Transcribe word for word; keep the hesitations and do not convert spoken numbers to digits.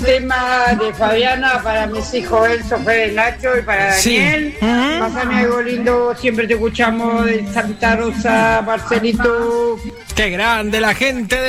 tema de Fabiana para mis hijos Enzo, Fede, Nacho y para Daniel. Sí. Uh-huh. Pásame algo lindo, siempre te escuchamos de Santa Rosa, Marcelito. Qué grande la gente de